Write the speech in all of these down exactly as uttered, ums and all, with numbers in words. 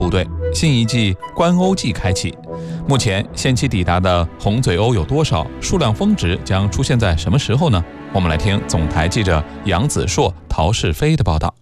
部队，新一季观鸥季开启。目前限期抵达的红嘴鸥有多少？数量峰值将出现在什么时候呢？我们来听总台记者杨子硕、陶世飞的报道。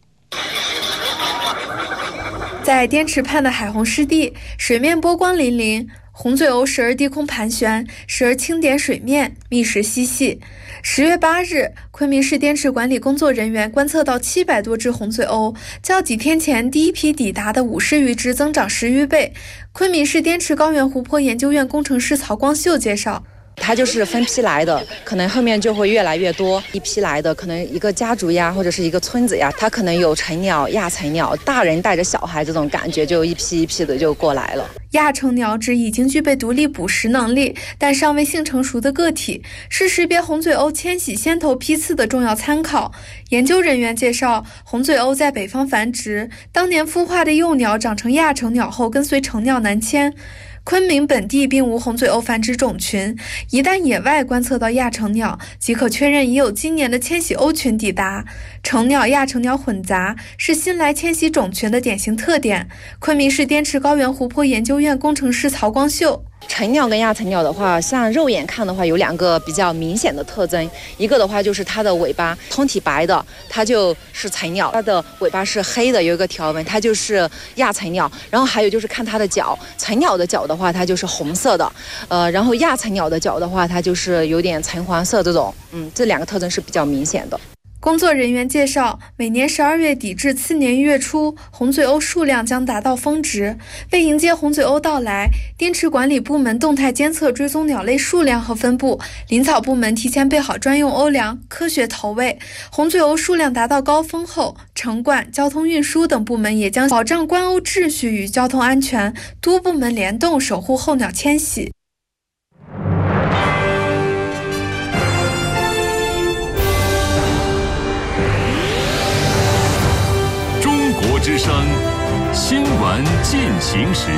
在滇池畔的海虹湿地，水面波光粼粼，红嘴鸥时而低空盘旋，时而轻点水面，觅食嬉戏。十月八日，昆明市滇池管理工作人员观测到七百多只红嘴鸥，较几天前第一批抵达的五十余只增长十余倍。昆明市滇池高原湖泊研究院工程师曹光秀介绍， 它就是分批来的，可能后面就会越来越多。一批来的可能一个家族呀，或者是一个村子呀，它可能有成鸟、亚成鸟，大人带着小孩这种感觉，就一批一批的就过来了。 亚成鸟指已经具备独立捕食能力，但尚未性成熟的个体，是识别红嘴鸥迁徙先头批次的重要参考。研究人员介绍，红嘴鸥在北方繁殖，当年孵化的幼鸟长成亚成鸟后，跟随成鸟南迁。昆明本地并无红嘴鸥繁殖种群，一旦野外观测到亚成鸟，即可确认已有今年的迁徙鸥群抵达。成鸟亚成鸟混杂是新来迁徙种群的典型特点。昆明市滇池高原湖泊研究院工程师曹光秀， 成鸟跟亚成鸟的话，像肉眼看的话，有两个比较明显的特征。一个的话就是它的尾巴通体白的，它就是成鸟；它的尾巴是黑的，有一个条纹，它就是亚成鸟。然后还有就是看它的脚，成鸟的脚的话，它就是红色的，呃，然后亚成鸟的脚的话，它就是有点橙黄色这种。嗯，这两个特征是比较明显的。 工作人员介绍，每年十二月底至次年一月初，红嘴鸥数量将达到峰值。为迎接红嘴鸥到来，滇池管理部门动态监测追踪鸟类数量和分布，林草部门提前备好专用鸥粮，科学投喂。红嘴鸥数量达到高峰后，城管、交通运输等部门也将保障观鸥秩序与交通安全，多部门联动守护候鸟迁徙。 之声新闻进行时，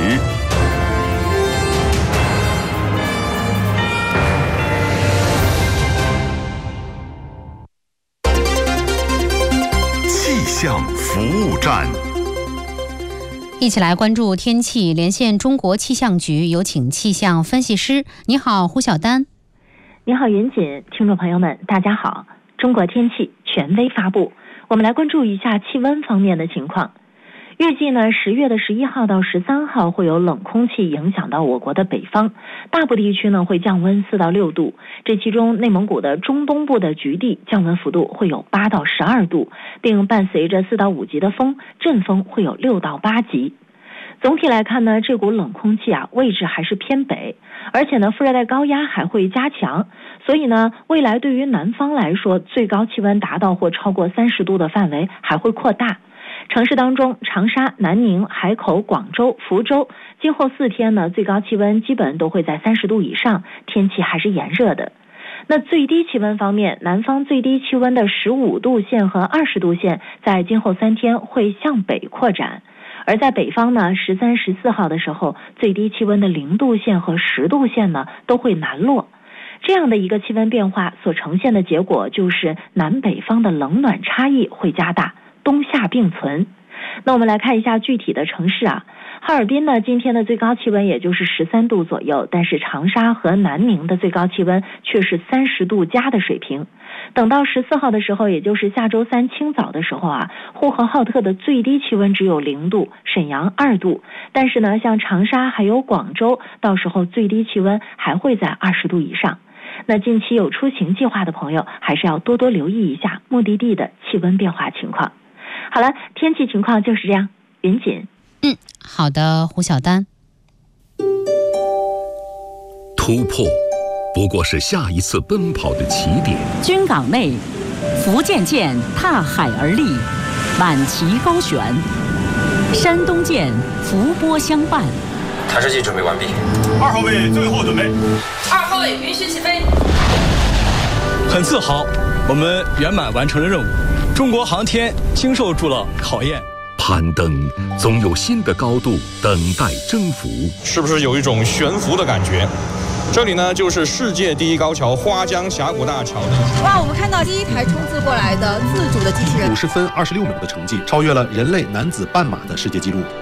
气象服务站， 一起来关注天气。连线中国气象局，有请气象分析师。你好，胡晓丹。 你好，严谨。听众朋友们，大家好。中国天气权威发布，我们来关注一下气温方面的情况。预计呢，十月的十一号到十三号会有冷空气影响到我国的北方，大部地区呢会降温四到六度，这其中内蒙古的中东部的局地降温幅度会有八到十二度，并伴随着四到五级的风，阵风会有六到八级。总体来看呢，这股冷空气啊位置还是偏北，而且呢副热带高压还会加强，所以呢未来对于南方来说，最高气温达到或超过三十度的范围还会扩大。城市当中，长沙、南宁、海口、广州、福州，今后四天呢，最高气温基本都会在三十度以上，天气还是炎热的。那最低气温方面，南方最低气温的十五度线和二十度线，在今后三天会向北扩展。而在北方呢，十三、十四号的时候，最低气温的零度线和十度线呢，都会南落。这样的一个气温变化所呈现的结果，就是南北方的冷暖差异会加大，冬夏并存。那我们来看一下具体的城市啊，哈尔滨呢，今天的最高气温也就是十三度左右，但是长沙和南宁的最高气温却是三十度加的水平。等到十四号的时候，也就是下周三清早的时候啊，呼和浩特的最低气温只有零度，沈阳二度，但是呢，像长沙还有广州，到时候最低气温还会在二十度以上。那近期有出行计划的朋友，还是要多多留意一下目的地的气温变化情况。好了，天气情况就是这样。云锦， 嗯，好的，胡晓丹。 突破不过是下一次奔跑的起点。 军港内，福建舰踏海而立，满旗高悬；山东舰伏波相伴。 探视器准备完毕。 二号位最后准备。 二号位允许起飞。 很自豪，我们圆满完成了任务。中国航天经受住了考验。 攀登总有新的高度等待征服， 是不是有一种悬浮的感觉？这里呢，就是世界第一高桥花江峡谷大桥。 哇，我们看到第一台冲刺过来的自主的机器人， 五十分二十六秒的成绩，超越了人类男子半马的世界纪录。